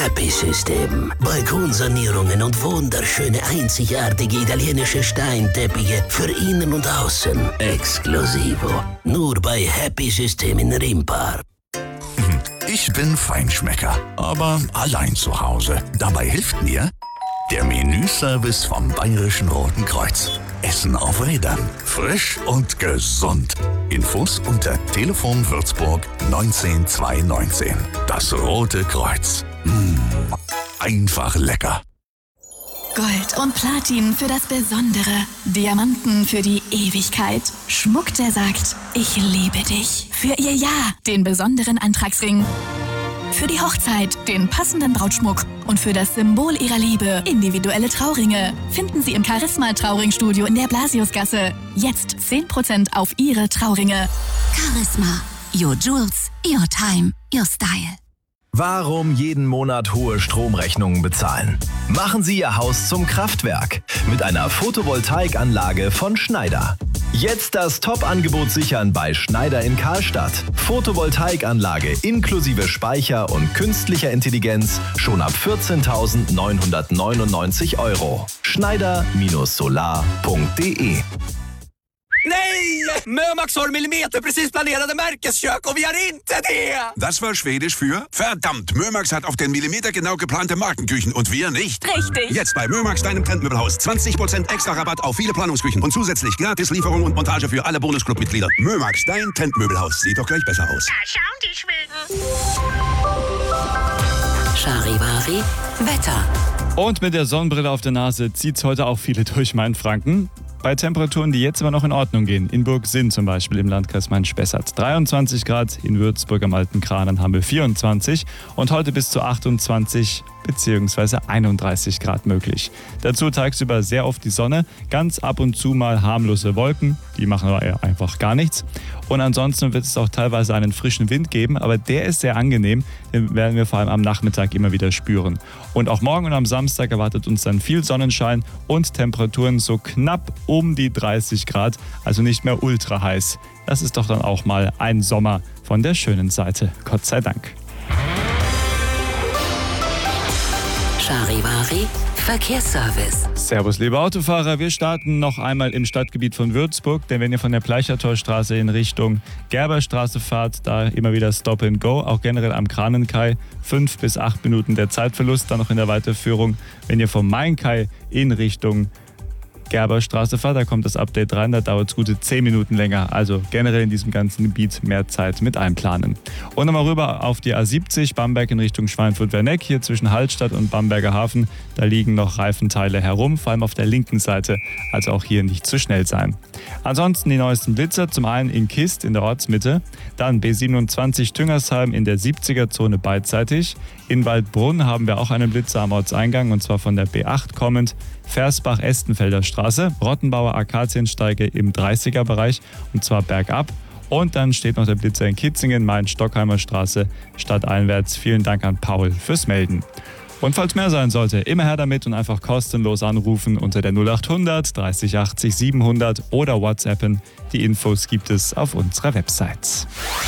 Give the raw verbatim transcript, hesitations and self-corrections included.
Happy System. Balkonsanierungen und wunderschöne, einzigartige italienische Steinteppiche für innen und außen. Exklusivo. Nur bei Happy System in Rimpa. Ich bin Feinschmecker, aber allein zu Hause. Dabei hilft mir der Menüservice vom Bayerischen Roten Kreuz. Essen auf Rädern. Frisch und gesund. Infos unter Telefon Würzburg neunzehn zweihundertneunzehn. Das Rote Kreuz. Mmh, einfach lecker. Gold und Platin für das Besondere. Diamanten für die Ewigkeit. Schmuck, der sagt, ich liebe dich. Für ihr Ja, den besonderen Antragsring. Für die Hochzeit den passenden Brautschmuck und für das Symbol ihrer Liebe individuelle Trauringe finden Sie im Charisma Trauringstudio in der Blasiusgasse. Jetzt zehn Prozent auf Ihre Trauringe. Charisma. Your jewels, your time, your style. Warum jeden Monat hohe Stromrechnungen bezahlen? Machen Sie Ihr Haus zum Kraftwerk mit einer Photovoltaikanlage von Schneider. Jetzt das Top-Angebot sichern bei Schneider in Karlstadt. Photovoltaikanlage inklusive Speicher und künstlicher Intelligenz schon ab vierzehntausendneunhundertneunundneunzig Euro. Schneider Solar punkt de. Nej! Mömax har millimeter precis planerade Märkeskök och vi har inte det! Das war Schwedisch für verdammt, Mömax hat auf den Millimeter genau geplante Markenküchen und wir nicht. Richtig. Jetzt bei Mömax, deinem Trendmöbelhaus. zwanzig Prozent extra Rabatt auf viele Planungsküchen und zusätzlich gratis Lieferung und Montage für alle Bonusclub-Mitglieder. Mömax, dein Trendmöbelhaus. Sieht doch gleich besser aus. Da schauen die Schweden. Charivari Wetter. Und mit der Sonnenbrille auf der Nase zieht's heute auch viele durch Mainfranken. Bei Temperaturen, die jetzt aber noch in Ordnung gehen. In Burgsinn zum Beispiel im Landkreis Main-Spessart dreiundzwanzig Grad, in Würzburg am Alten Kranen haben wir vierundzwanzig und heute bis zu achtundzwanzig bzw. einunddreißig Grad möglich. Dazu tagsüber sehr oft die Sonne, ganz ab und zu mal harmlose Wolken, die machen aber einfach gar nichts. Und ansonsten wird es auch teilweise einen frischen Wind geben, aber der ist sehr angenehm, den werden wir vor allem am Nachmittag immer wieder spüren. Und auch morgen und am Samstag erwartet uns dann viel Sonnenschein und Temperaturen so knapp um die dreißig Grad, also nicht mehr ultra heiß. Das ist doch dann auch mal ein Sommer von der schönen Seite, Gott sei Dank. Charivari Verkehrsservice. Servus, liebe Autofahrer. Wir starten noch einmal im Stadtgebiet von Würzburg, denn wenn ihr von der Bleichertorstraße in Richtung Gerberstraße fahrt, da immer wieder Stop and Go, auch generell am Kranenkai, fünf bis acht Minuten der Zeitverlust, dann noch in der Weiterführung. Wenn ihr vom Mainkai in Richtung Gerberstraße fahrt, da kommt das Update rein, da dauert es gute zehn Minuten länger. Also generell in diesem ganzen Gebiet mehr Zeit mit einplanen. Und nochmal rüber auf die A siebzig, Bamberg in Richtung Schweinfurt-Werneck, hier zwischen Hallstatt und Bamberger Hafen. Da liegen noch Reifenteile herum, vor allem auf der linken Seite, also auch hier nicht zu schnell sein. Ansonsten die neuesten Blitzer, zum einen in Kist in der Ortsmitte, dann B siebenundzwanzig Tüngersheim in der siebziger-Zone beidseitig. In Waldbrunn haben wir auch einen Blitzer am Ortseingang und zwar von der B acht kommend. Versbach-Estenfelder Straße, Rottenbauer Akaziensteige im dreißiger-Bereich und zwar bergab. Und dann steht noch der Blitzer in Kitzingen, Main-Stockheimer Straße, stadteinwärts. Vielen Dank an Paul fürs Melden. Und falls mehr sein sollte, immer her damit und einfach kostenlos anrufen unter der null achthundert dreißig achtzig siebenhundert oder WhatsAppen. Die Infos gibt es auf unserer Website.